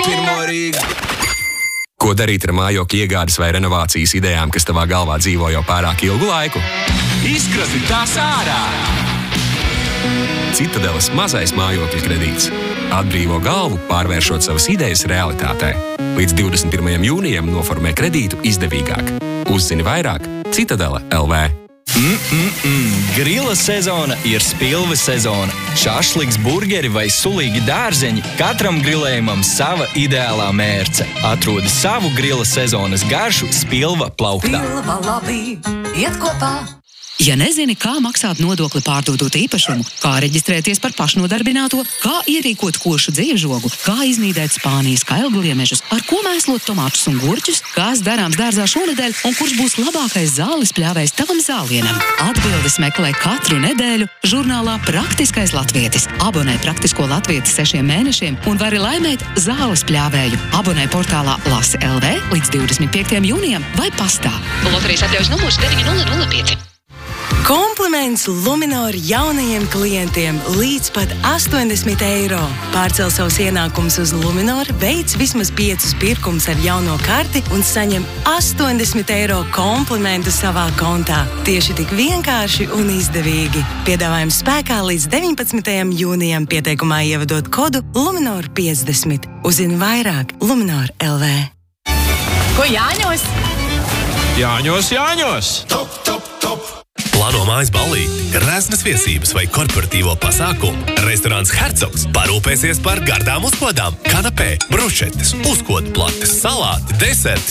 pirmo Rīgu. Ko darīt ar mājokļu iegādes vai renovācijas idejām, kas tavā galvā dzīvo jau pārāk ilgu laiku? Izkrasti tās ārā! Citadeles mazais mājokļu kredīts. Atbrīvo galvu, pārvēršot savas idejas realitātē. Līdz 21. jūnijam noformē kredītu izdevīgāk. Uzzini vairāk Citadele LV. Grila sezona ir spilve sezona. Šašliks, burgeri vai sulīgi dārzeņi, katram grilējumam sava ideālā mērce. Atrodi savu grila sezonas garšu Spilva plauktā. Spilva labi, iet kopā. Ja nezini, kā maksāt nodokli pārdodot īpašumu, kā reģistrēties par pašnodarbināto, kā ierīkot košu dzīvžogu, kā iznīdēt Spānijas kailgliemežus, ar ko mēslot tomātus un gurķus, kas darāms dārzā šonedēļ un kurš būs labākais zāles pļāvējs tavam zālienam. Atbildes meklē katru nedēļu žurnālā Praktiskais latvietis. Abonē Praktisko latvietis 6 mēnešiem un vari laimēt zāles pļāvēju. Abonē portālā Lasi LV līdz 25. jūnijam vai pastā. Loterijas atļaujas numurs 9005. Kompliments Luminor jaunajiem klientiem līdz pat 80 eiro. Pārcel savus ienākumus uz Luminor, veic vismaz 5 pirkumus ar jauno karti un saņem 80 eiro komplimentu savā kontā. Tieši tik vienkārši un izdevīgi. Piedāvājums spēkā līdz 19. jūnijam, pieteikumā ievadot kodu Luminor 50. Uzzini vairāk Luminor LV. Ko Jāņos? Jāņos! Top, top, top! Plāno mājas ballīti, reznas viesības vai korporatīvo pasākumu. Restorāns Hercogs parūpēsies par gardām uzkodām, kanapē, brušetes, uzkodu plates, salāti, deserti,